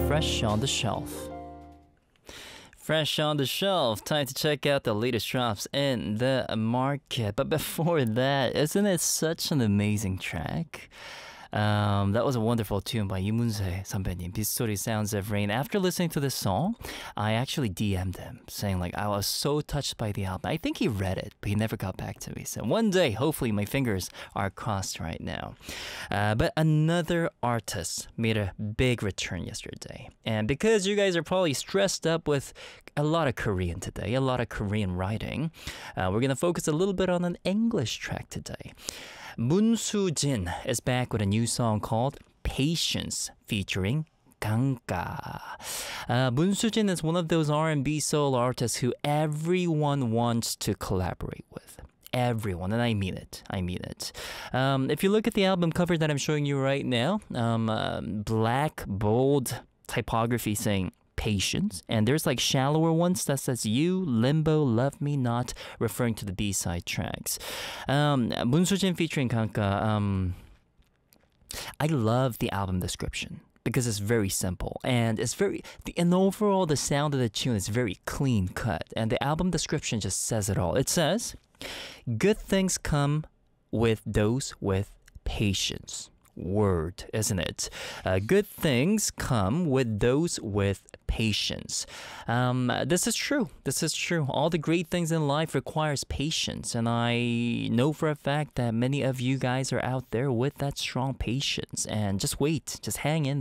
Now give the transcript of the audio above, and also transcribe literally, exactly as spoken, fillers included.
Fresh on the Shelf. Fresh on the Shelf. Time to check out the latest drops in the market. But before that, isn't it such an amazing track? Um, that was a wonderful tune by 이문세 선배님, 빗소리 Sounds of Rain. After listening to this song, I actually D M'd him, saying like I was so touched by the album. I think he read it, but he never got back to me. So one day, hopefully my fingers are crossed right now. Uh, but another artist made a big return yesterday. And because you guys are probably stressed up with a lot of Korean today, a lot of Korean writing, uh, we're going to focus a little bit on an English track today. Moon Soo-jin is back with a new song called Patience featuring Kangka. Uh, Moon Soo-jin is one of those R and B soul artists who everyone wants to collaborate with. Everyone, and I mean it. I mean it. Um, if you look at the album cover that I'm showing you right now, um, uh, black, bold typography saying Patience, and there's like shallower ones that says You, Limbo, Love Me Not, referring to the B-side tracks. Um, Moon Soo-jin featuring Kangka, um, I love the album description because it's very simple and it's very, the, and overall the sound of the tune is very clean cut, and the album description just says it all. It says, good things come with those with patience. Word, isn't it? Uh, good things come with those with patience. Um, this is true. This is true. All the great things in life requires patience, and I know for a fact that many of you guys are out there with that strong patience. And just wait, just hang in